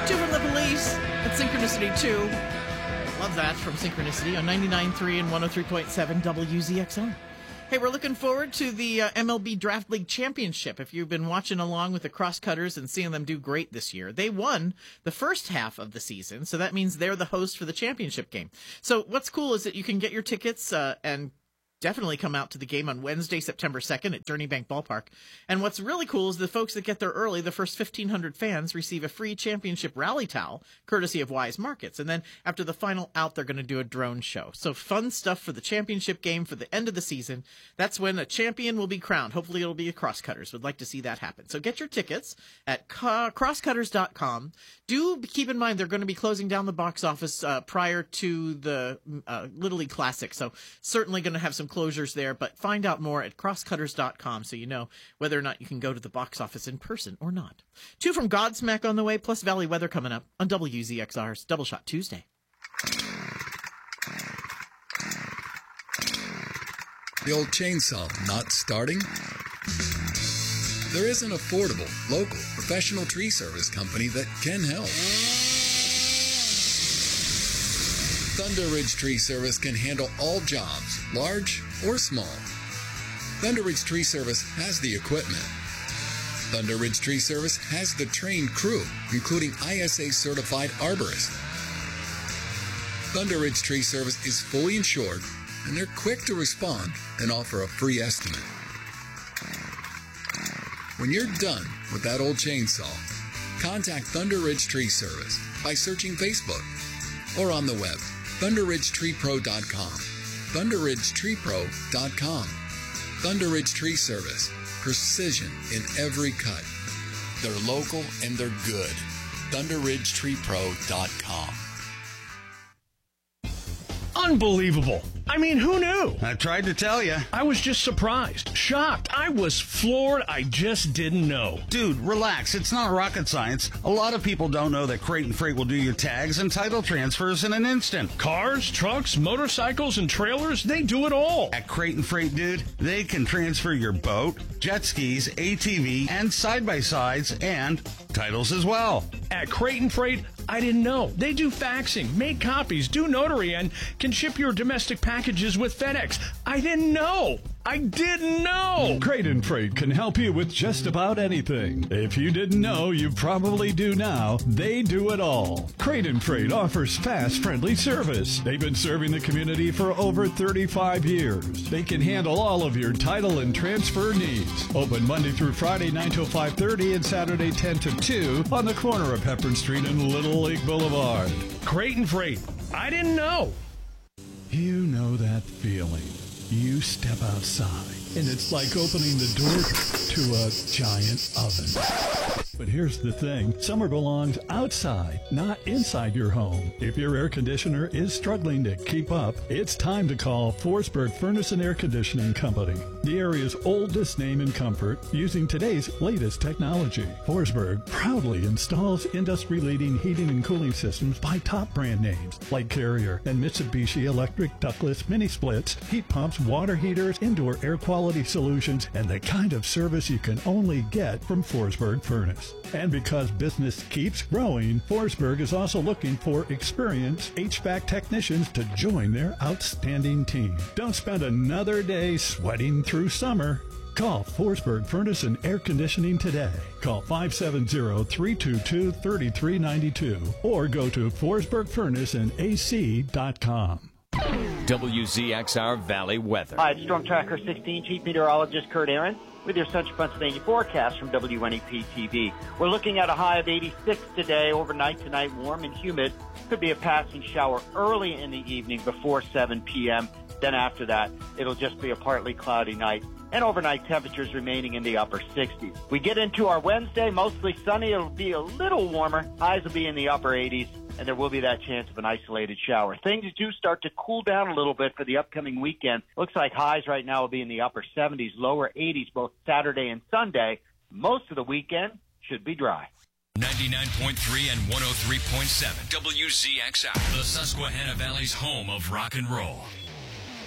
Two from the Police at Synchronicity 2. Love that from Synchronicity on 99.3 and 103.7 WZXR. Hey, we're looking forward to the MLB Draft League Championship. If you've been watching along with the Crosscutters and seeing them do great this year, they won the first half of the season, so that means they're the host for the championship game. So what's cool is that you can get your tickets and definitely come out to the game on Wednesday, September 2nd at Journey Bank Ballpark. And what's really cool is the folks that get there early, the first 1,500 fans, receive a free championship rally towel, courtesy of Wise Markets. And then after the final out, they're going to do a drone show. So fun stuff for the championship game for the end of the season. That's when a champion will be crowned. Hopefully it'll be a Crosscutters. Would like to see that happen. So get your tickets at crosscutters.com. Do keep in mind they're going to be closing down the box office prior to the Little League Classic. So certainly going to have some closures there, but find out more at crosscutters.com so you know whether or not you can go to the box office in person or not. Two from Godsmack on the way, plus Valley weather coming up on WZXR's Double Shot Tuesday. The old chainsaw not starting? There is an affordable, local, professional tree service company that can help. Thunder Ridge Tree Service can handle all jobs, large or small. Thunder Ridge Tree Service has the equipment. Thunder Ridge Tree Service has the trained crew, including ISA certified arborists. Thunder Ridge Tree Service is fully insured, and they're quick to respond and offer a free estimate. When you're done with that old chainsaw, contact Thunder Ridge Tree Service by searching Facebook or on the web, ThunderRidgeTreePro.com. ThunderRidgeTreePro.com. Thunder Ridge Tree Service. Precision in every cut. They're local and they're good. ThunderRidgeTreePro.com. Unbelievable. I mean, who knew? I tried to tell you. I was just surprised, shocked. I was floored. I just didn't know. Dude, relax. It's not rocket science. A lot of people don't know that Crate and Freight will do your tags and title transfers in an instant. Cars, trucks, motorcycles, and trailers, they do it all. At Crate and Freight, dude, they can transfer your boat, jet skis, ATV, and side-by-sides, and titles as well. At Crate and Freight, I didn't know. They do faxing, make copies, do notary, and can ship your domestic packages with FedEx. I didn't know. I didn't know. Crate and Freight can help you with just about anything. If you didn't know, you probably do now. They do it all. Crate and Freight offers fast, friendly service. They've been serving the community for over 35 years. They can handle all of your title and transfer needs. Open Monday through Friday, 9 till 5:30 and Saturday, 10 to 2 on the corner of Hepburn Street and Little League Boulevard. Crate and Freight. I didn't know. You know that feeling. You step outside, and it's like opening the door to a giant oven. But here's the thing. Summer belongs outside, not inside your home. If your air conditioner is struggling to keep up, it's time to call Forsberg Furnace and Air Conditioning Company, the area's oldest name in comfort, using today's latest technology. Forsberg proudly installs industry-leading heating and cooling systems by top brand names like Carrier and Mitsubishi Electric ductless mini splits, heat pumps, water heaters, indoor air quality solutions, and the kind of service you can only get from Forsberg Furnace. And because business keeps growing, Forsberg is also looking for experienced HVAC technicians to join their outstanding team. Don't spend another day sweating through summer. Call Forsberg Furnace and Air Conditioning today. Call 570-322-3392 or go to forsbergfurnaceandac.com. WZXR Valley weather. Hi, it's Storm Tracker 16 Chief Meteorologist Kurt Aaron with your Central Pennsylvania forecast from WNEP TV. We're looking at a high of 86 today, overnight tonight, warm and humid. Could be a passing shower early in the evening before 7 p.m. Then after that, it'll just be a partly cloudy night. And overnight temperatures remaining in the upper 60s. We get into our Wednesday, mostly sunny. It'll be a little warmer. Highs will be in the upper 80s. And there will be that chance of an isolated shower. Things do start to cool down a little bit for the upcoming weekend. Looks like highs right now will be in the upper 70s, lower 80s, both Saturday and Sunday. Most of the weekend should be dry. 99.3 and 103.7 WZXR, the Susquehanna Valley's home of rock and roll.